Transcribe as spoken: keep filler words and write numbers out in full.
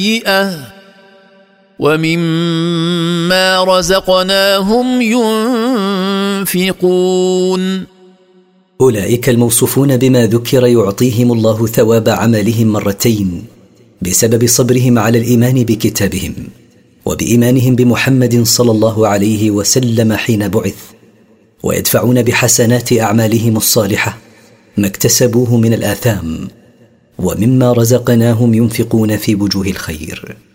ومما رزقناهم ينفقون. أولئك الموصوفون بما ذكر يعطيهم الله ثواب عملهم مرتين بسبب صبرهم على الإيمان بكتابهم وبإيمانهم بمحمد صلى الله عليه وسلم حين بعث، ويدفعون بحسنات أعمالهم الصالحة ما اكتسبوه من الآثام، ومما رزقناهم ينفقون في وجوه الخير.